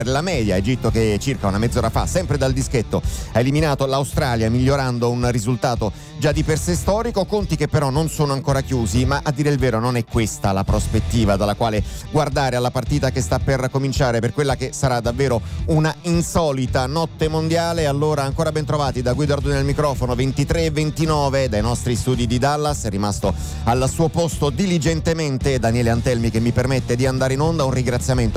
la media. Egitto che circa una mezz'ora fa, sempre dal dischetto, ha eliminato l'Australia migliorando un risultato già di per sé storico. Conti che però non sono ancora chiusi, ma a dire il vero non è questa la prospettiva dalla quale guardare alla partita che sta per cominciare, per quella che sarà davvero una insolita notte mondiale. Allora ancora ben trovati da Guido Arduni al microfono, 23:29 dai nostri studi di Dallas. È rimasto al suo posto diligentemente Daniele Antelmi, che mi permette di andare in onda. Un ringraziamento